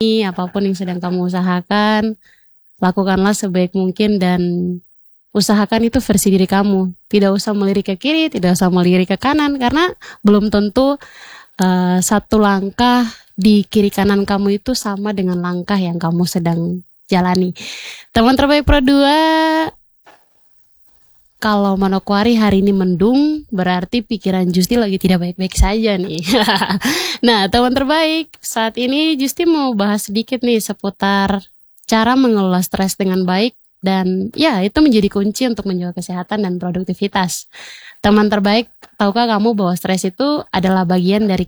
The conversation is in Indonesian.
apapun yang sedang kamu usahakan, lakukanlah sebaik mungkin dan usahakan itu versi diri kamu. Tidak usah melirik ke kiri, tidak usah melirik ke kanan, karena belum tentu satu langkah di kiri kanan kamu itu sama dengan langkah yang kamu sedang jalani. Teman terbaik Pro 2, kalau Manokwari hari ini mendung, berarti pikiran Justi lagi tidak baik-baik saja nih. Nah, teman terbaik, saat ini Justi mau bahas sedikit nih seputar cara mengelola stres dengan baik. Dan ya, itu menjadi kunci untuk menjaga kesehatan dan produktivitas. Teman terbaik, tahukah kamu bahwa stres itu adalah bagian dari